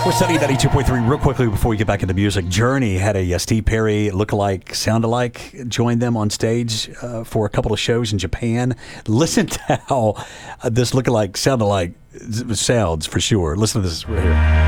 We're studying 92.3 real quickly before we get back into music. Journey had a Steve Perry look-alike, sound-alike join them on stage for a couple of shows in Japan. Listen to how this look-alike, sound-alike sounds for sure. Listen to this right here.